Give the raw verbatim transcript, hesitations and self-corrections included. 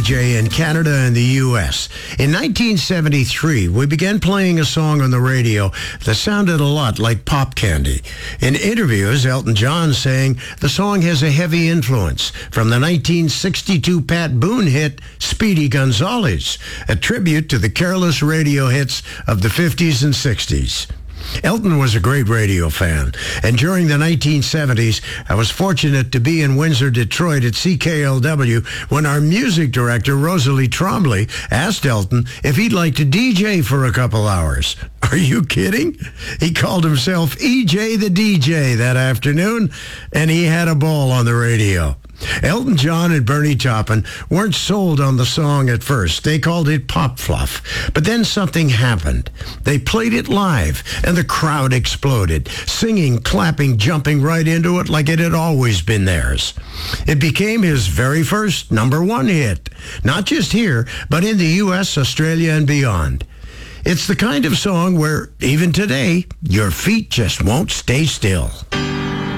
J in Canada and the U S. In nineteen seventy-three, we began playing a song on the radio that sounded a lot like Pop Candy. In interviews, Elton John saying the song has a heavy influence from the nineteen sixty-two Pat Boone hit Speedy Gonzales, a tribute to the careless radio hits of the fifties and sixties. Elton was a great radio fan, and during the nineteen seventies, I was fortunate to be in Windsor, Detroit at C K L W when our music director, Rosalie Trombley, asked Elton if he'd like to D J for a couple hours. Are you kidding? He called himself E J the D J that afternoon, and he had a ball on the radio. Elton John and Bernie Taupin weren't sold on the song at first. They called it pop fluff. But then something happened. They played it live, and the crowd exploded, singing, clapping, jumping right into it like it had always been theirs. It became his very first number one hit, not just here, but in the U S, Australia, and beyond. It's the kind of song where, even today, your feet just won't stay still.